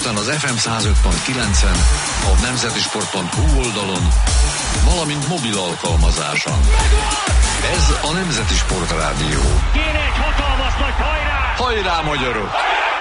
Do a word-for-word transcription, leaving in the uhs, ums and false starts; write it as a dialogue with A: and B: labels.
A: Budapesten az ef em száz öt pont kilencen, a nemzetisport pont hu oldalon, valamint mobil alkalmazáson. Ez a Nemzeti Sport Rádió.
B: Kéne egy hatalmas nagy hajrá!
A: Hajrá, magyarok!